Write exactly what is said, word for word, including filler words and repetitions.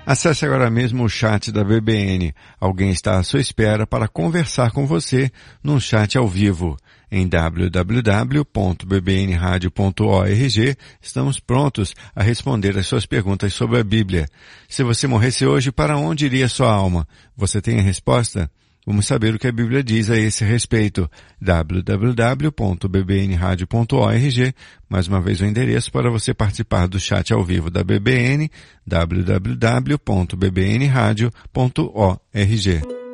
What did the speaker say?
Acesse agora mesmo o chat da B B N. Alguém está à sua espera para conversar com você num chat ao vivo. Em w w w ponto b b n radio ponto org estamos prontos a responder as suas perguntas sobre a Bíblia. Se você morresse hoje, para onde iria sua alma? Você tem a resposta? Vamos saber o que a Bíblia diz a esse respeito. w w w ponto b b n radio ponto org. Mais uma vez o endereço para você participar do chat ao vivo da B B N, w w w ponto b b n radio ponto org.